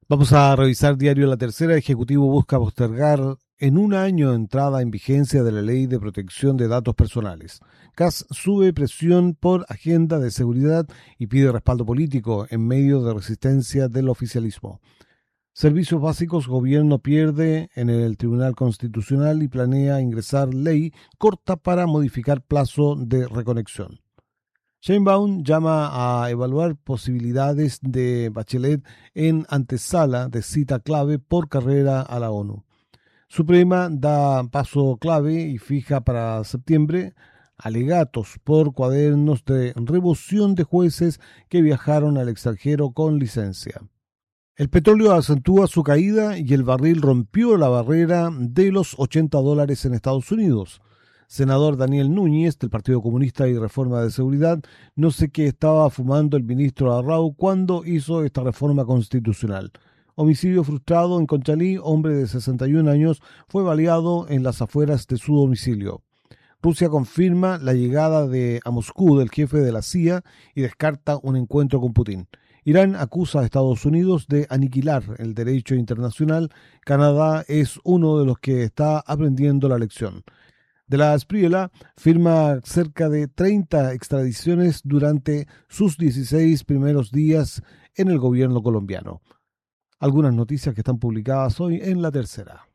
Vamos a revisar diario La Tercera. Ejecutivo busca postergar en un año entrada en vigencia de la Ley de Protección de Datos Personales. CAS sube presión por agenda de seguridad y pide respaldo político en medio de resistencia del oficialismo. Servicios básicos, gobierno pierde en el Tribunal Constitucional y planea ingresar ley corta para modificar plazo de reconexión. Sheinbaum llama a evaluar posibilidades de Bachelet en antesala de cita clave por carrera a la ONU. Suprema da paso clave y fija para septiembre alegatos por cuadernos de remoción de jueces que viajaron al extranjero con licencia. El petróleo acentúa su caída y el barril rompió la barrera de los $80 en Estados Unidos. Senador Daniel Núñez, del Partido Comunista y Reforma de Seguridad, no sé qué estaba fumando el ministro Arrau cuando hizo esta reforma constitucional. Homicidio frustrado en Conchalí, hombre de 61 años, fue baleado en las afueras de su domicilio. Rusia confirma la llegada a Moscú del jefe de la CIA y descarta un encuentro con Putin. Irán acusa a Estados Unidos de aniquilar el derecho internacional. Canadá es uno de los que está aprendiendo la lección. De la Espriella firma cerca de 30 extradiciones durante sus 16 primeros días en el gobierno colombiano. Algunas noticias que están publicadas hoy en La Tercera.